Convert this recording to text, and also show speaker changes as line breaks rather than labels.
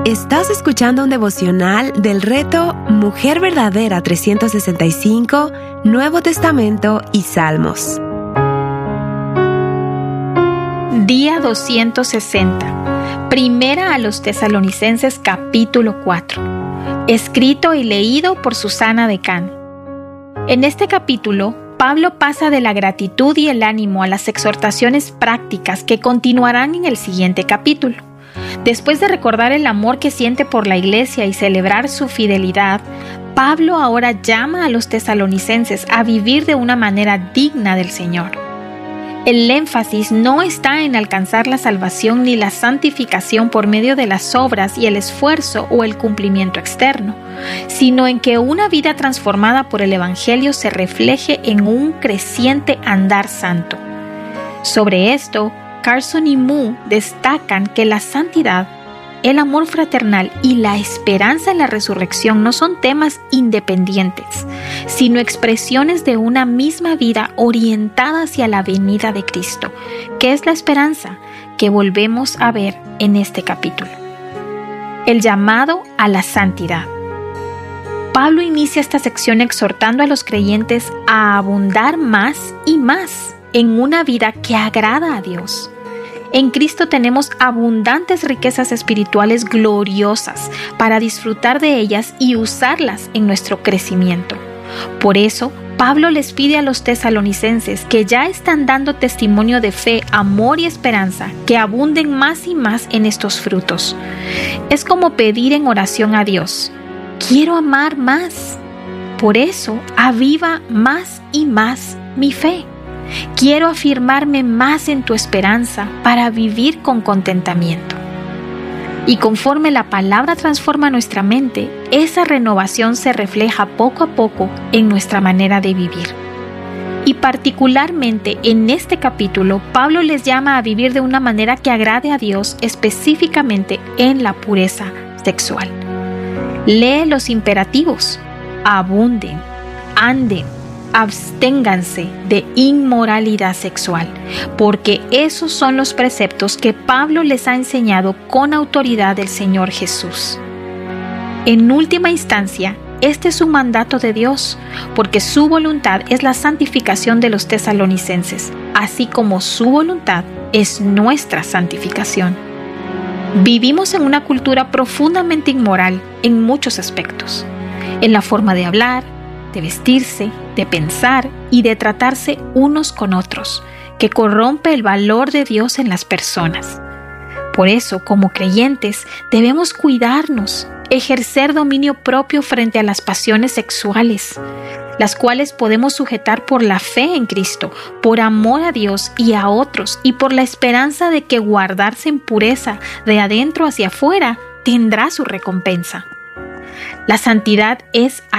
Estás escuchando un devocional del reto Mujer Verdadera 365, Nuevo Testamento y Salmos.
Día 260. Primera a los Tesalonicenses capítulo 4. Escrito y leído por Susana Decán. En este capítulo, Pablo pasa de la gratitud y el ánimo a las exhortaciones prácticas que continuarán en el siguiente capítulo. Después de recordar el amor que siente por la iglesia y celebrar su fidelidad, Pablo ahora llama a los tesalonicenses a vivir de una manera digna del Señor. El énfasis no está en alcanzar la salvación ni la santificación por medio de las obras y el esfuerzo o el cumplimiento externo, sino en que una vida transformada por el Evangelio se refleje en un creciente andar santo. Sobre esto, Carson y Moore destacan que la santidad, el amor fraternal y la esperanza en la resurrección no son temas independientes, sino expresiones de una misma vida orientada hacia la venida de Cristo, que es la esperanza que volvemos a ver en este capítulo. El llamado a la santidad. Pablo inicia esta sección exhortando a los creyentes a abundar más y más en una vida que agrada a Dios. En Cristo tenemos abundantes riquezas espirituales gloriosas para disfrutar de ellas y usarlas en nuestro crecimiento. Por eso, Pablo les pide a los tesalonicenses que ya están dando testimonio de fe, amor y esperanza que abunden más y más en estos frutos. Es como pedir en oración a Dios: quiero amar más. Por eso, aviva más y más mi fe. Quiero afirmarme más en tu esperanza para vivir con contentamiento. Y conforme la palabra transforma nuestra mente, esa renovación se refleja poco a poco en nuestra manera de vivir. Y particularmente en este capítulo, Pablo les llama a vivir de una manera que agrade a Dios, específicamente en la pureza sexual. Lee los imperativos: abunden, anden, absténganse de inmoralidad sexual, porque esos son los preceptos que Pablo les ha enseñado con autoridad del Señor Jesús. En última instancia, este es un mandato de Dios, porque su voluntad es la santificación de los tesalonicenses, así como su voluntad es nuestra santificación. Vivimos en una cultura profundamente inmoral en muchos aspectos, en la forma de hablar, de vestirse, de pensar y de tratarse unos con otros, que corrompe el valor de Dios en las personas. Por eso, como creyentes, debemos cuidarnos, ejercer dominio propio frente a las pasiones sexuales, las cuales podemos sujetar por la fe en Cristo, por amor a Dios y a otros, y por la esperanza de que guardarse en pureza de adentro hacia afuera tendrá su recompensa. La santidad es